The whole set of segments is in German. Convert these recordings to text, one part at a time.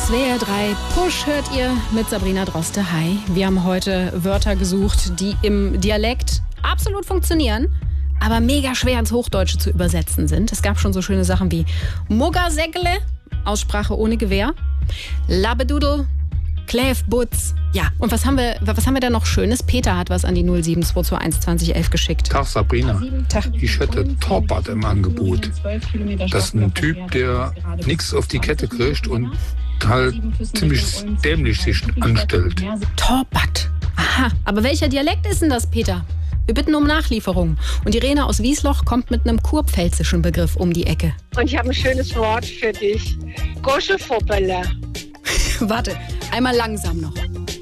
SWR 3 Push hört ihr mit Sabrina Droste. Hi. Wir haben heute Wörter gesucht, die im Dialekt absolut funktionieren, aber mega schwer ins Hochdeutsche zu übersetzen sind. Es gab schon so schöne Sachen wie Muggersäckle, Aussprache ohne Gewehr, Labbedudel, Kläfbutz. Ja, und was haben wir da noch Schönes? Peter hat was an die 07221 2011 geschickt. Tag Sabrina, Tag. ich hätte Torpat im Angebot. Das ist ein Typ, der nichts auf die Kette kriegt und halt ziemlich dämlich sich anstellt. Torpat. Aha, aber welcher Dialekt ist denn das, Peter? Wir bitten um Nachlieferung. Und Irene aus Wiesloch kommt mit einem kurpfälzischen Begriff um die Ecke. Und ich habe ein schönes Wort für dich. Goschefoppele. Warte, einmal langsam noch.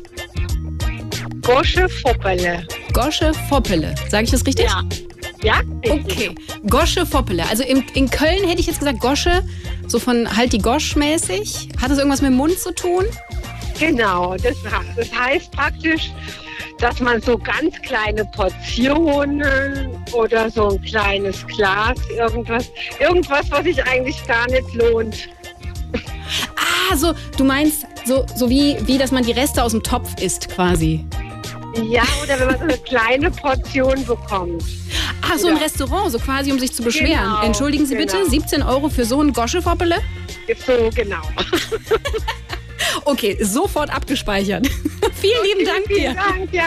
Goschefoppele. Goschefoppele. Sage ich das richtig? Ja. Ja? Okay. Goschefoppele. Also in Köln hätte ich jetzt gesagt Gosche, so von halt die Gosch mäßig. Hat das irgendwas mit dem Mund zu tun? Genau. Das heißt praktisch, dass man so ganz kleine Portionen oder so ein kleines Glas, irgendwas, was sich eigentlich gar nicht lohnt. Ah, so, du meinst so wie dass man die Reste aus dem Topf isst quasi. Ja, oder wenn man so eine kleine Portion bekommt. Ach, so ein Restaurant, so quasi, um sich zu beschweren. Genau, Entschuldigen Sie bitte, 17 € für so ein Goschefoppele? So, genau. Okay, sofort abgespeichert. Vielen lieben Dank dir. Vielen Dank, ja.